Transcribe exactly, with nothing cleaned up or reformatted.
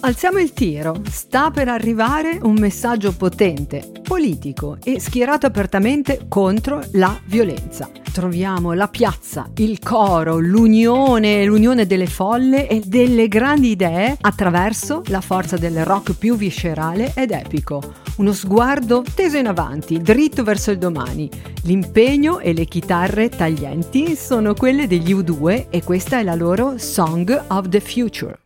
Alziamo il tiro, sta per arrivare un messaggio potente, politico e schierato apertamente contro la violenza. Troviamo la piazza, il coro, l'unione, l'unione delle folle e delle grandi idee attraverso la forza del rock più viscerale ed epico. Uno sguardo teso in avanti, dritto verso il domani. L'impegno e le chitarre taglienti sono quelle degli U due e questa è la loro Song of the Future.